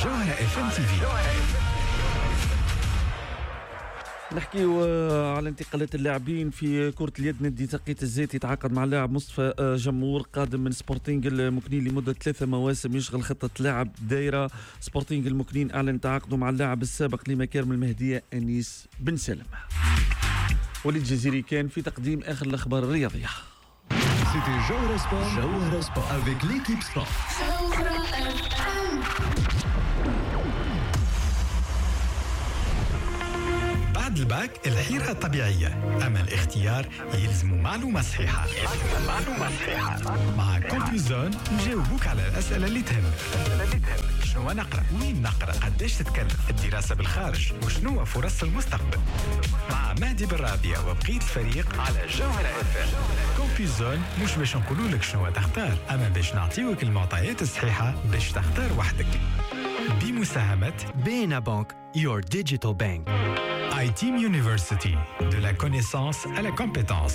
جوهرة FM TV. نحكيو على انتقالات اللاعبين في كرة اليد. نادي تقيت الزيت يتعاقد مع اللاعب مصطفى جمهور قادم من سبورتينغ المكنين لمدة 3 مواسم يشغل خطة لاعب دايرة. سبورتينغ المكنين أعلن تعاقده مع اللاعب السابق لمكارم المهدية أنيس بن سلم. وليد جزيري كان في تقديم آخر الأخبار الرياضية. C'était Jawhara Sport avec l'équipe Sport. بعد الباك الحيرة طبيعية، أما الاختيار يلزم معلومة صحيحة. مع كومبيوزون نجاوبوك على الأسئلة اللي تهمك. شنو نقرأ؟ وين نقرأ؟ قديش تتكلف؟ الدراسة بالخارج؟ وشنو فرص المستقبل؟ مع مهدي بالرابية وبقية الفريق على جوهرة FM. كومبيوزون مش باش نقولوا لك شنو تختار، أما باش نعطيوك المعطيات الصحيحة باش تختار وحدك. بمساهمة BNA Bank, your digital bank. iTeam University, de la connaissance à la compétence.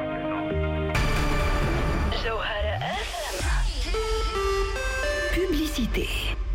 جوهرة Publicité.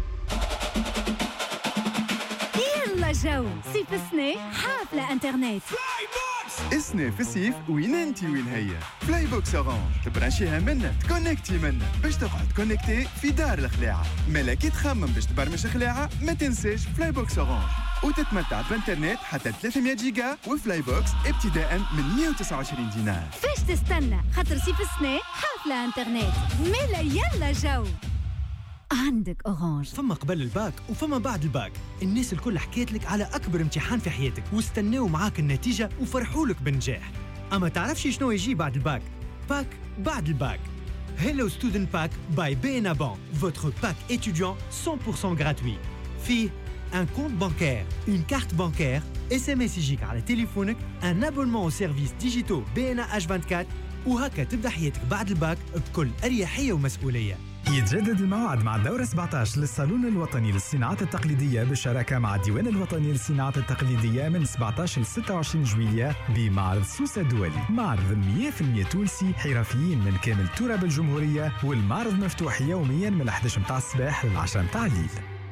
يلا جو صيف السنة حافلة انترنت. السنة في الصيف وين انتي وين هي؟ فلاي بوكس اورانج تبرانشيها منا تكونكتي منا باش تقعد كونكتي في دار الخلاعة. مالا كي تخمم باش تبرمج خلاعة ما تنساش فلاي بوكس اورانج وتتمتع بانترنت حتى 300 جيجا وفلاي بوكس ابتداء من 129 دينار. فاش تستنى خاطر صيف السنة حافلة انترنت. مالا يلا جو عندك أورانج. فما قبل الباك وفما بعد الباك. الناس الكل حكيت لك على أكبر امتحان في حياتك واستناو معاك النتيجة وفرحوا لك بالنجاح. أما تعرفش شنو يجي بعد الباك؟ باك بعد الباك. Hello Student Pack by BNA Bank. Votre pack étudiant 100% gratuit. فيه un compte bancaire, une carte bancaire, SMS يجيك على تليفونك, un abonnement aux services digitaux BNA H24 وهكا تبدأ حياتك بعد الباك بكل أريحية ومسؤولية. يتجدد الموعد مع الدورة 17 للصالون الوطني للصناعات التقليدية بالشراكة مع الديوان الوطني للصناعات التقليدية من 17 ل 26 جويلية بمعرض سوسة الدولي. معرض 100% تونسي، حرفيين من كامل تراب الجمهورية، والمعرض مفتوح يوميا من 11 متاع الصباح ل 10 متاع الليل.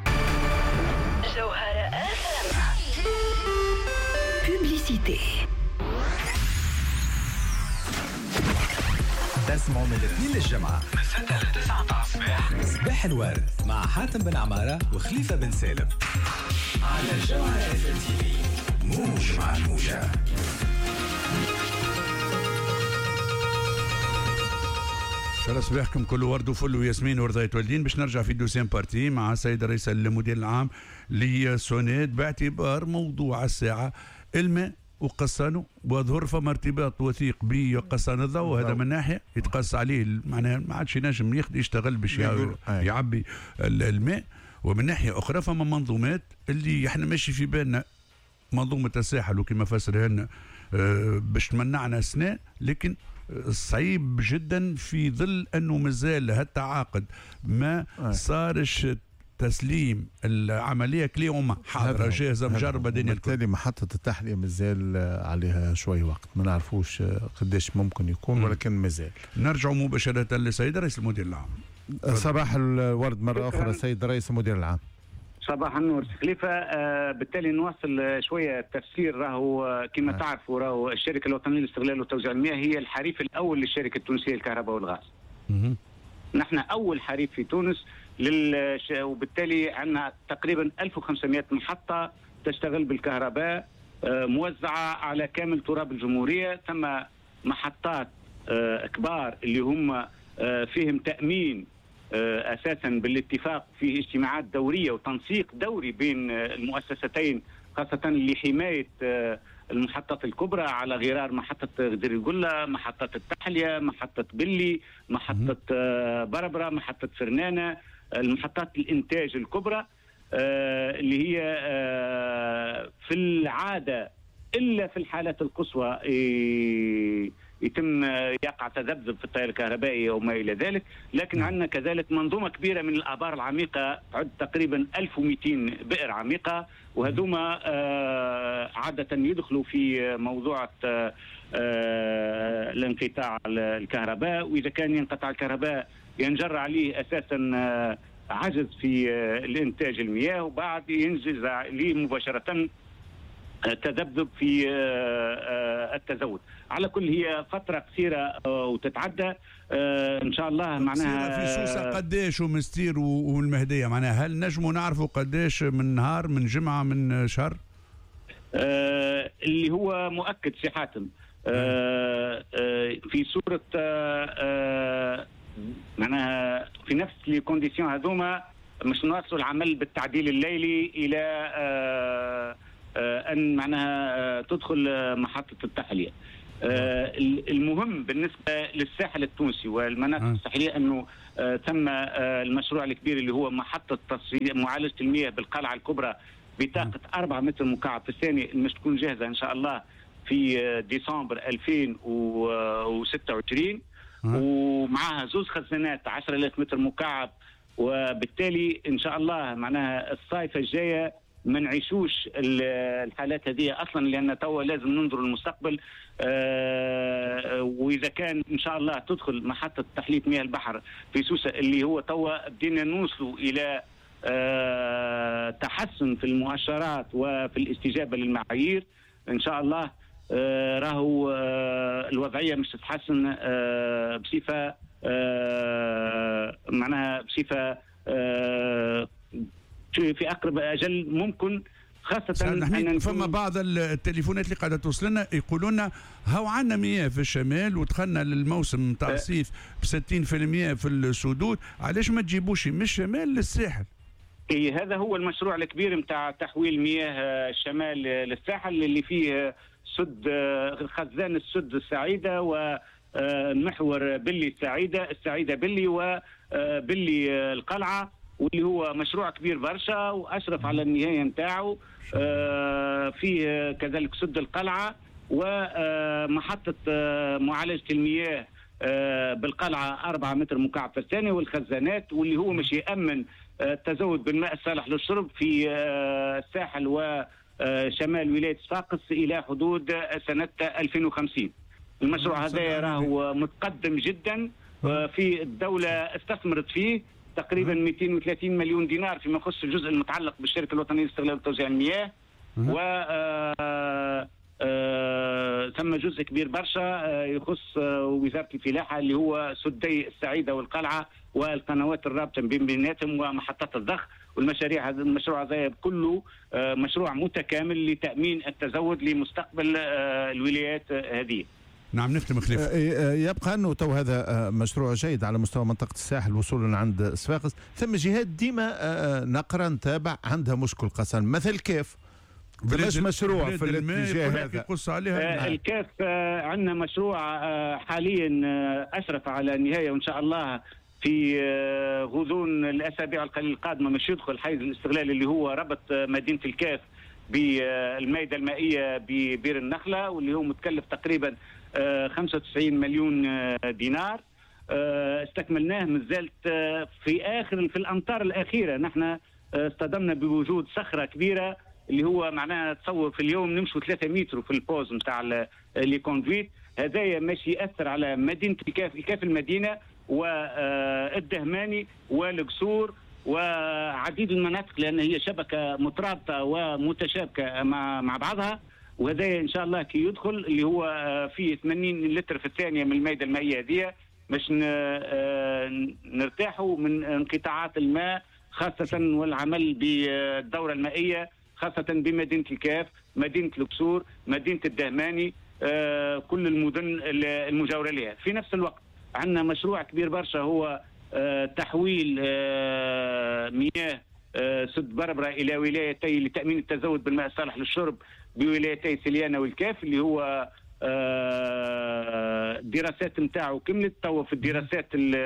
جوهرة Publicité. تسمعوا من الاثنين للجمعة من 6 ل 9 متاع الصباح صباح الورد مع حاتم بن عمارة وخليفة بن سالم على جوهرة FM TV. موج مع الموجة. شرف صباحكم كله ورد وفل وياسمين ورضاية والدين. باش نرجع في دوسيام بارتي مع السيد رئيس المدير العام لسونيد باعتبار موضوع الساعة الماء وقصانه، وظهر فما ارتباط وثيق بقصان الضوء، وهذا من ناحيه يتقص عليه معناها ما عادش ينجم يشتغل باش يعبي الماء، ومن ناحيه اخرى فما منظومات اللي احنا ماشي في بالنا منظومه الساحل وكما فسرها لنا باش تمنعنا سنة، لكن صعيب جدا في ظل انه مازال هالتعاقد ما صارش تسليم العمليه كليوم حاضره جاهزه مجربه دنيا الكل. بالتالي محطه التحليه مازال عليها شوي وقت، ما نعرفوش قداش ممكن يكون ولكن مازال. نرجع مباشره للسيد رئيس المدير العام. صباح الورد مره اخرى سيد رئيس المدير العام. صباح النور خليفه. بالتالي نواصل شويه التفسير. راهو كما تعرفوا راهو الشركه الوطنيه للاستغلال وتوزيع المياه هي الحريف الاول للشركه التونسيه للكهرباء والغاز. نحن اول حريف في تونس وبالتالي عندنا تقريبا 1500 محطة تشتغل بالكهرباء موزعة على كامل تراب الجمهورية. ثم محطات كبار اللي هم فيهم تأمين أساسا بالاتفاق في اجتماعات دورية وتنسيق دوري بين المؤسستين، خاصة لحماية المحطات الكبرى على غرار محطة غدير القلة، محطة التحلية، محطة بلي، محطة بربرة، محطة فرنانة، المحطات الإنتاج الكبرى اللي هي في العادة إلا في الحالات القصوى يتم يقع تذبذب في التيار الكهربائي وما إلى ذلك. لكن عندنا كذلك منظومة كبيرة من الآبار العميقة تعد تقريبا 1200 بئر عميقة، وهذوما عادة يدخلوا في موضوع الانقطاع الكهرباء، وإذا كان ينقطع الكهرباء ينجر عليه أساسا عجز في الانتاج المياه، وبعد ينجز ليه مباشره تذبذب في التزود. على كل هي فتره قصيره وتتعدى ان شاء الله. معناها في سوسه قداش ومستير والمهديه، معناها هل نجموا نعرفوا قداش من نهار، من جمعه، من شهر؟ اللي هو مؤكد سي حاتم في صوره معناها في نفس لي كونديسيون هذوما مش نواصلوا العمل بالتعديل الليلي الى ان معناها تدخل محطه التحليه. المهم بالنسبه للساحل التونسي والمناطق الساحليه انه تم المشروع الكبير اللي هو محطه معالجه المياه بالقلعه الكبرى بطاقه 4 متر مكعب في الثانيه، مش تكون جاهزه ان شاء الله في ديسمبر 2026 ومعها زوز خزانات 10,000 متر مكعب. وبالتالي ان شاء الله معناها الصيف الجايه ما نعيشوش الحالات هذه اصلا، لان توا لازم ننظر للمستقبل. واذا كان ان شاء الله تدخل محطه تحليه مياه البحر في سوسه اللي هو توا بدينا نوصلوا الى تحسن في المؤشرات وفي الاستجابه للمعايير ان شاء الله، راهو الوضعيه مش تتحسن بصفه معناها بصفه في اقرب اجل ممكن، خاصه أن فما بعض التليفونات اللي قاعده توصلنا يقولوا لنا هاو عندنا مياه في الشمال ودخلنا للموسم تاع الصيف ب 60% في السدود، علاش ما تجيبوش من الشمال للساحل؟ اي هذا هو المشروع الكبير نتاع تحويل مياه الشمال للساحل اللي فيه سد خزان السد السعيده ومحور بلي السعيده بلي وبلي القلعه، واللي هو مشروع كبير برشا واشرف على النهايه نتاعو. فيه كذلك سد القلعه ومحطه معالجه المياه بالقلعه 4 متر مكعب في الثانيه والخزانات، واللي هو مش يامن التزود بالماء الصالح للشرب في الساحل وشمال ولايه صفاقس الى حدود سنه 2050. المشروع هذا راهو متقدم جدا، في الدوله استثمرت فيه تقريبا 230 مليون دينار فيما يخص الجزء المتعلق بالشركه الوطنيه لاستغلال وتوزيع المياه، و ثم جزء كبير برشا يخص وزاره الفلاحه اللي هو سدي السعيده والقلعه والقنوات الرابطه بيناتهم ومحطات الضخ. والمشاريع هذا المشروع هذا كله مشروع متكامل لتامين التزود لمستقبل الولايات هذه. نعم نختم خليفه. يبقى انه تو هذا مشروع جيد على مستوى منطقه الساحل وصولا عند صفاقس، ثم جهات ديما نقرا نتابع عندها مشكل قسم مثل كيف فماش مشروع في الاتجاه هذا يقص عليها. الكاف عندنا مشروع حاليا اشرف على النهايه، وان شاء الله في غضون الاسابيع القليله القادمه مش يدخل حيز الاستغلال اللي هو ربط مدينه الكاف بالميدة المائيه ببير النخله، واللي هو متكلف تقريبا 95 مليون دينار. استكملناه مازالت في الامطار الاخيره نحن اصطدمنا بوجود صخره كبيره اللي هو معناها تصور في اليوم نمشوا 3 متر في البوز نتاع لي كونفويت. هذايا ماشي ياثر على مدينه الكاف المدينه والدهماني والقصور وعديد المناطق، لان هي شبكه مترابطه ومتشابكه مع بعضها. وهذا ان شاء الله كي يدخل اللي هو فيه 80 لتر في الثانيه من الميدان المائيه هذه باش نرتاحوا من انقطاعات الماء، خاصه والعمل بالدوره المائيه خاصه بمدينه الكاف، مدينه القصور، مدينه الدهماني، كل المدن المجاوره لها. في نفس الوقت عندنا مشروع كبير برشا هو تحويل مياه سد بربره الى ولايتي لتامين التزود بالماء الصالح للشرب بولايتي سليانه والكاف، اللي هو الدراسات نتاعو كملت توا في الدراسات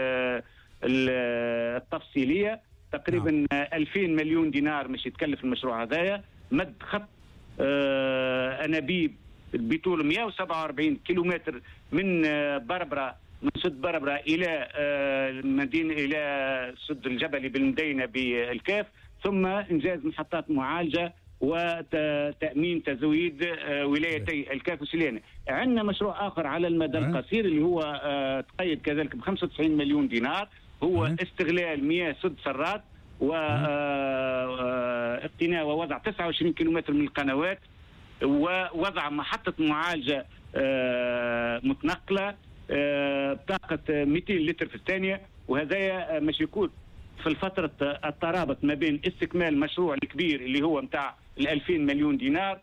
التفصيليه تقريبا 2000 مليون دينار مش يتكلف المشروع هذايا. مد خط انابيب بطول 147 كيلومتر من بربره، من سد بربره الى مدينه الى سد الجبلي بالمدينه بالكاف، ثم انجاز محطات معالجه وتامين تزويد ولايتي الكاف وسليانه. عندنا مشروع اخر على المدى القصير اللي هو تقيد كذلك ب 95 مليون دينار، هو استغلال مياه سد سرات واقتناء ووضع 29 كيلومتر من القنوات، ووضع محطة معالجة متنقلة بطاقة 200 لتر في الثانية. وهذا مش يكون في الفترة الترابط ما بين استكمال المشروع الكبير اللي هو متاع 2000 مليون دينار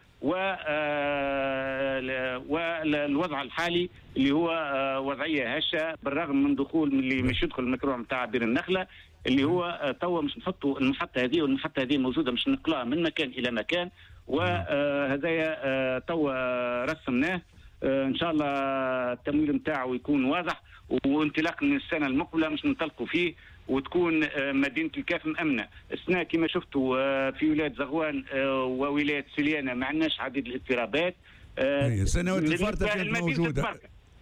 والوضع الحالي اللي هو وضعية هشة، بالرغم من دخول اللي مش يدخل المشروع متاع بير النخلة اللي هو توا مش نحطوا المحطة هذه، والمحطة هذه موجودة مش نقلها من مكان إلى مكان، وهذا توا رسمناه ان شاء الله التمويل نتاعو يكون واضح، وانطلاق من السنه المقبله مش ننطلقوا فيه، وتكون مدينه الكاف مامنه. السنه كما شفتوا في ولايه زغوان وولايه سليانه ما عندناش عديد الاضطرابات. السنوات الفارطه كانت موجوده.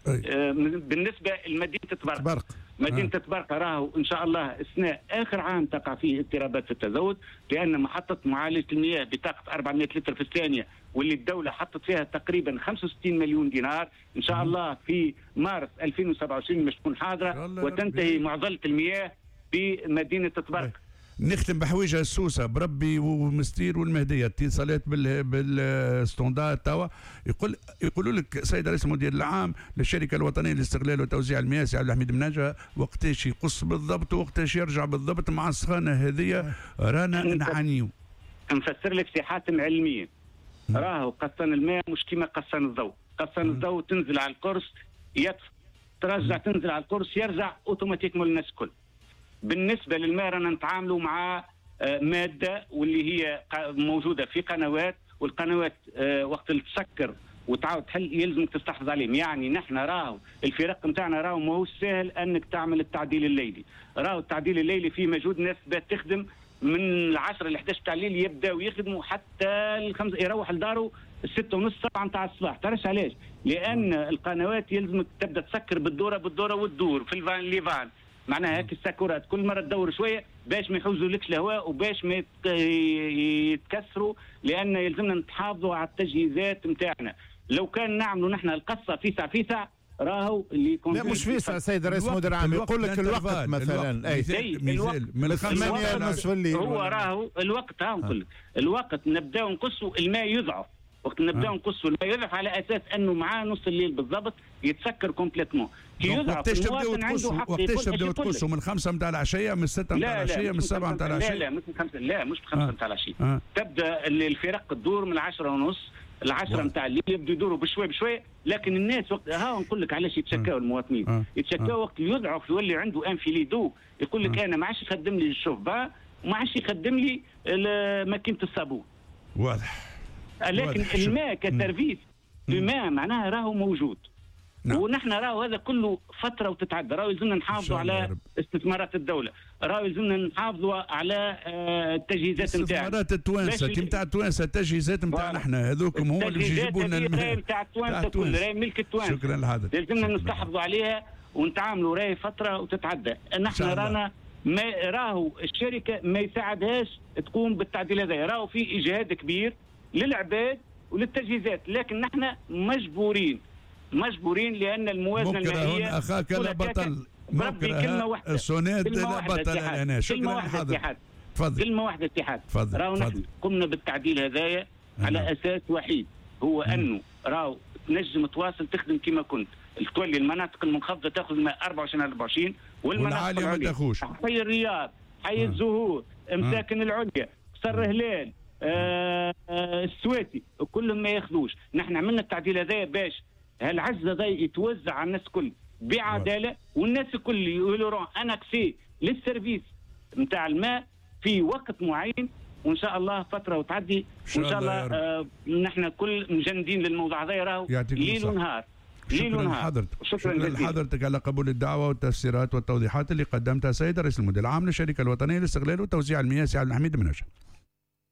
بالنسبه لمدينه تبرق، مدينه تبرق راهو ان شاء الله السنه اخر عام تقع فيه اضطرابات في التزود، لان محطه معالجه المياه بطاقه 400 لتر في الثانيه واللي الدوله حطت فيها تقريبا 65 مليون دينار، ان شاء الله في مارس 2027 مش تكون حاضره وتنتهي معضله المياه بمدينه تبرق. نختم بحويجه السوسه بربي ومستير والمهديه اتصالات بالستوندار توا يقولوا لك سيد رئيس المدير العام للشركه الوطنيه لاستغلال وتوزيع المياه سي عبد الحميد مناجه وقتاش يقص بالضبط وقتاش يرجع بالضبط مع السخانه هذه رانا نعانيو. نفسر لك سي حاتم علميا، راهو قصان الماء مش كيما قصان الضوء، قصان الضوء تنزل على القرص يطفى، ترجع تنزل على القرص يرجع اوتوماتيكمون الناس الكل. بالنسبه للماء رانا نتعاملوا مع ماده واللي هي موجوده في قنوات، والقنوات وقت اللي تسكر وتعاود تحل يلزمك تستحفظ عليهم. يعني نحن راهو الفرق نتاعنا راهو ماهوش سهل انك تعمل التعديل الليلي، راهو التعديل الليلي فيه مجهود، ناس تخدم من 10 ل 11 تاع الليل يبداو يخدموا حتى يروح لدارو 6:30 7 نتاع الصباح. تعرفش علاش؟ لان القنوات يلزمك تبدا تسكر بالدوره وتدور في الفان ليفان، معناها هيك الساكورات كل مره تدور شويه باش ما يحوزوا لكش الهواء وباش ما يتكسروا، لان يلزمنا نتحافظوا على التجهيزات نتاعنا. لو كان نعملوا نحن القصه في ساعه راهو اللي يكون لا مش في ساعه سيد رئيس مدير عام يقول لك الوقت مثلا اي مثال من 8:30 الليل هو راهو الوقت نقول لك الوقت نبداو نقصوا الماء يضعف، وقت نبداو نقصوا الماء يضعف على اساس انه معاه نص الليل بالضبط يتسكر كومبليتمون. وقتاش تبداو تقصوا من 5 نتاع العشيه، من 6 نتاع العشيه، من 7 نتاع العشيه؟ لا مش من 5، لا مش من 5 نتاع العشيه. تبدا الفرق تدور من 10:30 ل10 نتاع الليل، يبدوا يدوروا بشوي، لكن الناس وقت نقول لك علاش يتشكاو المواطنين، يتشكاو وقت يضعف يولي عنده انفيليدو، يقول لك انا ما عادش يخدم لي الشوفبا وما عادش يخدم لي ماكينه الصابون. واضح. لكن الماء كترفيس الماء معناها راهو موجود. نعم. ونحن راهو هذا كله فتره وتتعدى، راهو يلزمنا نحافظوا على استثمارات الدوله، راهو يلزمنا نحافظوا على التجهيزات نتاعنا. استثمارات التوانسه كي نتاع التوانسه، التجهيزات نتاعنا احنا هذوكم هم اللي يجيبوا لنا الماء نتاع التوانسه كلها، راهي ملك التوانسه. شكرا لحضرتك. يلزمنا نستحفظوا عليها ونتعاملوا، راهي فتره وتتعدى. نحن رانا راهو الشركه ما يساعدهاش تقوم بالتعديل هذا، راهو في اجهاد كبير للعباد وللتجهيزات، لكن نحن مجبورين لان الموازنه الماليه اخاك لا بطل كلمه واحده السوناد لا بطل انا. شكرا لحضرتك. تفضل. كلمه واحده اتحاد. راهو نحن قمنا بالتعديل هذايا على اساس وحيد، هو انه راهو تنجم تواصل تخدم كما كنت، تولي المناطق المنخفضه تاخذ الماء 24/24 والمناطق العاليه ما تاخذش. حي الرياض، حي الزهور، مساكن العليا، قصر هلال، السواتي، كلهم ما ياخذوش. نحن عملنا التعديل هذايا باش هالعجز هذا يتوزع على الناس الكل بعداله، والناس الكل يقولوا انا كسي للسيرفيس نتاع الماء في وقت معين، وان شاء الله فتره وتعدي وان شاء الله نحن كل مجندين للموضوع هذا راهو ليل ونهار. شكرا لحضرتك على قبول الدعوه والتفسيرات والتوضيحات اللي قدمتها سيد رئيس المدير العام للشركه الوطنيه لاستغلال وتوزيع المياه سي عبد الحميد مناجه.